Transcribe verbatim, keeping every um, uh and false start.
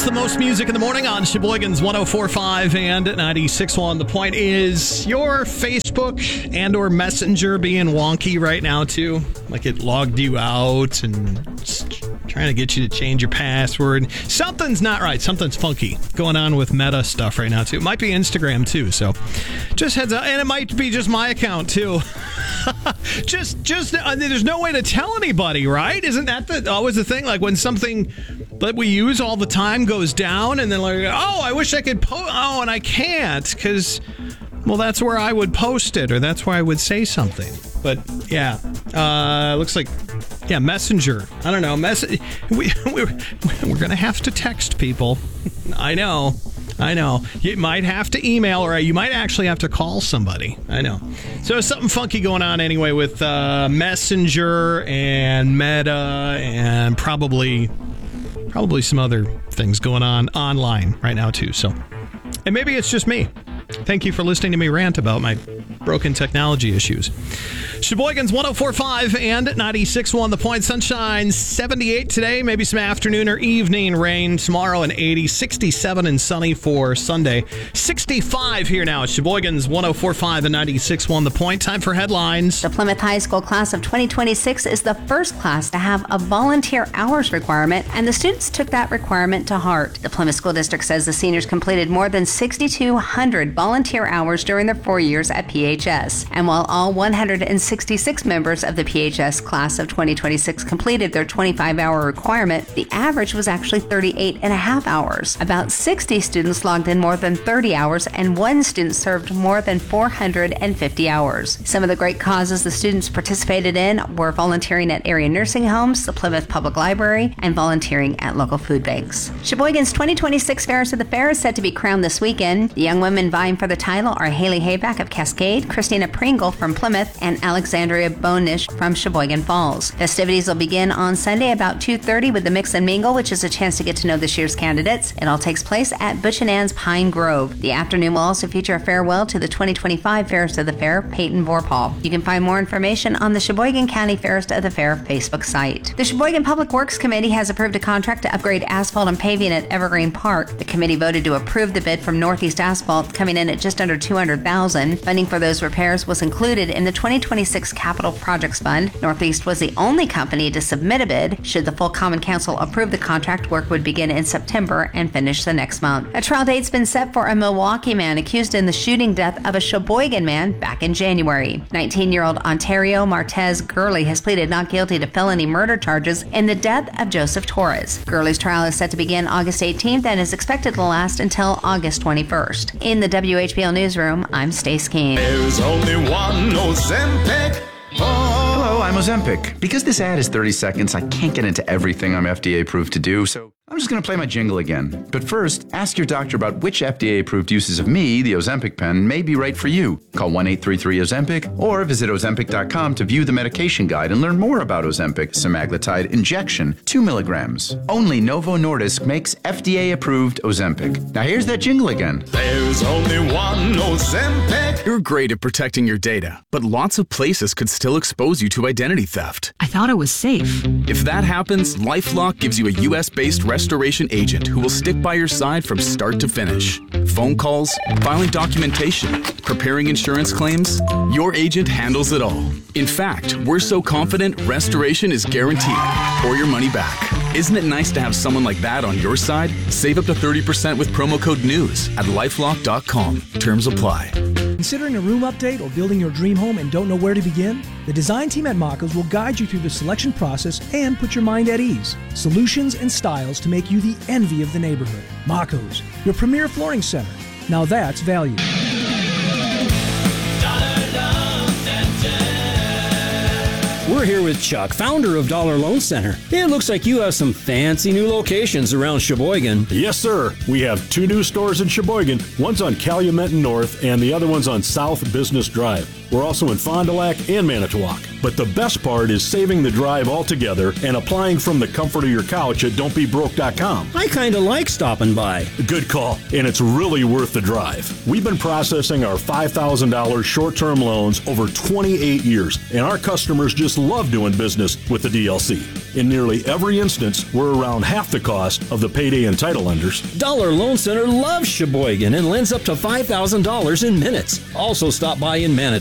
Miles, the most music in the morning on Sheboygan's one oh four point five and ninety-six point one. The point is your Facebook and or Messenger being wonky right now, too. Like it logged you out and trying to get you to change your password. Something's not right. Something's funky going on with Meta stuff right now, too. It might be Instagram, too. So just heads up. And it might be just my account, too. just, just, uh, there's no way to tell anybody, right? Isn't that the, always the thing? Like when something that we use all the time goes down and then like, oh, I wish I could post. Oh, and I can't because, well, that's where I would post it or that's where I would say something. But yeah, uh, looks like, yeah, Messenger. I don't know. Mess- we, we're we're going to have to text people. I know. I know. You might have to email or you might actually have to call somebody. I know. So there's something funky going on anyway with uh, Messenger and Meta and probably probably some other things going on online right now too. So, and maybe it's just me. Thank you for listening to me rant about my broken technology issues. Sheboygan's one oh four point five and ninety-six point one. The Point. Sunshine, seventy-eight today. Maybe some afternoon or evening rain tomorrow and eighty. sixty-seven and sunny for Sunday. sixty-five here now at Sheboygan's one oh four point five and ninety-six point one. The Point. Time for headlines. The Plymouth High School class of twenty twenty-six is the first class to have a volunteer hours requirement, and the students took that requirement to heart. The Plymouth School District says the seniors completed more than six thousand two hundred volunteer hours during their four years at P H S. And while all one hundred sixty-six members of the P H S class of twenty twenty-six completed their twenty-five hour requirement, the average was actually thirty-eight and a half hours. About sixty students logged in more than thirty hours, and one student served more than four hundred fifty hours. Some of the great causes the students participated in were volunteering at area nursing homes, the Plymouth Public Library, and volunteering at local food banks. Sheboygan's twenty twenty-six Fairest of the Fair is set to be crowned this weekend. The young women vying for the title are Haley Hayback of Cascade, Christina Pringle from Plymouth, and Alexandria Bonish from Sheboygan Falls. Festivities will begin on Sunday about two thirty with the Mix and Mingle, which is a chance to get to know this year's candidates. It all takes place at Butch and Ann's Pine Grove. The afternoon will also feature a farewell to the twenty twenty-five Fairest of the Fair, Peyton Vorpahl. You can find more information on the Sheboygan County Fairest of the Fair Facebook site. The Sheboygan Public Works Committee has approved a contract to upgrade asphalt and paving at Evergreen Park. The committee voted to approve the bid from Northeast Asphalt, coming in at just under two hundred thousand dollars. Funding for those repairs was included in the twenty twenty-six Capital Projects Fund. Northeast was the only company to submit a bid. Should the full Common Council approve the contract, work would begin in September and finish the next month. A trial date's been set for a Milwaukee man accused in the shooting death of a Sheboygan man back in January. nineteen-year-old Ontario Martez Gurley has pleaded not guilty to felony murder charges in the death of Joseph Torres. Gurley's trial is set to begin August eighteenth and is expected to last until August twenty-first. In the W H B L Newsroom, I'm Stace Keene. There's only one Ozempic. Oh. Hello, I'm Ozempic. Because this ad is thirty seconds, I can't get into everything I'm F D A approved to do, so I'm just going to play my jingle again. But first, ask your doctor about which F D A approved uses of me, the Ozempic pen, may be right for you. Call one eight three three Ozempic or visit Ozempic dot com to view the medication guide and learn more about Ozempic semaglutide injection, two milligrams. Only Novo Nordisk makes F D A approved Ozempic. Now here's that jingle again. There's only one Ozempic. You're great at protecting your data, but lots of places could still expose you to identity theft. I thought it was safe. If that happens, LifeLock gives you a U S-based restoration agent who will stick by your side from start to finish. Phone calls, filing documentation, preparing insurance claims, your agent handles it all. In fact, we're so confident restoration is guaranteed or your money back. Isn't it nice to have someone like that on your side? Save up to thirty percent with promo code NEWS at lifelock dot com. Terms apply. Considering a room update or building your dream home and don't know where to begin? The design team at Maco's will guide you through the selection process and put your mind at ease. Solutions and styles to make you the envy of the neighborhood. Maco's, your premier flooring center. Now that's value. We're here with Chuck, founder of Dollar Loan Center. It looks like you have some fancy new locations around Sheboygan. Yes, sir. We have two new stores in Sheboygan. One's on Calumet and North, and the other one's on South Business Drive. We're also in Fond du Lac and Manitowoc. But the best part is saving the drive altogether and applying from the comfort of your couch at don't be broke dot com. I kind of like stopping by. Good call, and it's really worth the drive. We've been processing our five thousand dollars short-term loans over twenty-eight years, and our customers just love doing business with the D L C. In nearly every instance, we're around half the cost of the payday and title lenders. Dollar Loan Center loves Sheboygan and lends up to five thousand dollars in minutes. Also stop by in Manitowoc